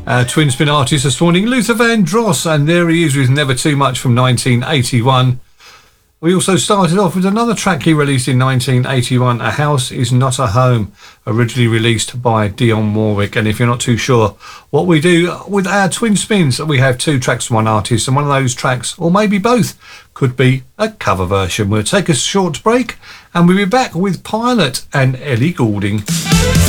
Twin spin artist this morning, Luther Vandross, and there he is with Never Too Much from 1981. We also started off with another track he released in 1981, A House Is Not a Home, originally released by Dionne Warwick. And if you're not too sure what we do with our twin spins, we have two tracks from one artist, and one of those tracks, or maybe both, could be a cover version. We'll take a short break and we'll be back with Pilot and Ellie Goulding.